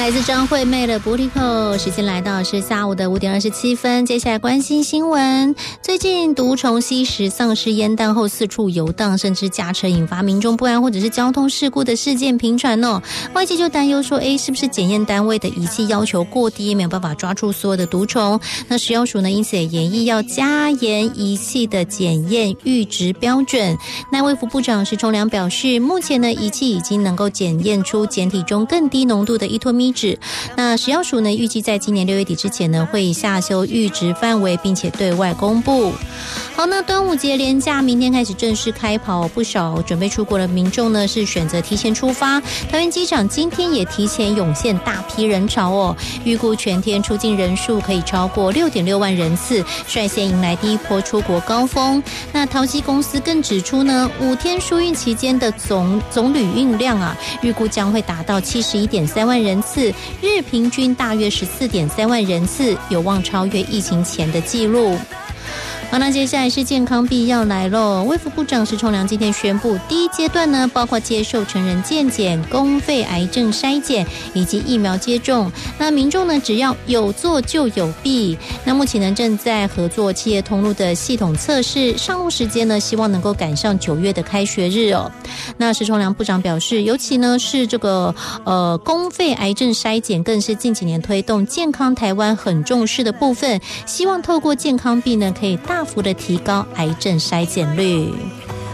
来自张惠妹的《Booty Call》，时间来到是下午的5点27分。接下来关心新闻，最近毒虫吸食丧尸烟弹后四处游荡，甚至驾车引发民众不安或者是交通事故的事件频传哦。外界就担忧说，是不是检验单位的仪器要求过低，没有办法抓住所有的毒虫？那食药署呢，因此也研议要加严仪器的检验阈值标准。那卫福部长石崇良表示，目前呢，仪器已经能够检验出检体中更低浓度的依托咪酯。那食药署呢，预计在今年6月底之前呢，会下修阈值范围，并且对外公布。好，那端午节连假明天开始正式开跑，不少准备出国的民众呢是选择提前出发。桃园机场今天也提前涌现大批人潮哦，预估全天出境人数可以超过6.6万人次，率先迎来第一波出国高峰。那桃机公司更指出呢，5天疏运期间的总旅运量啊，预估将会达到71.3万人次，日平均大约14.3万人次，有望超越疫情前的纪录。好，那接下来是健康必要来咯。卫福部长石崇良今天宣布，第一阶段呢，包括接受成人健检、公费癌症筛检以及疫苗接种。那民众呢，只要有做就有弊。那目前呢，正在合作企业通路的系统测试，上路时间呢，希望能够赶上9月的开学日哦。那石崇良部长表示，尤其呢是这个公费癌症筛检，更是近几年推动健康台湾很重视的部分，希望透过健康币呢，可以大幅的提高癌症筛检率。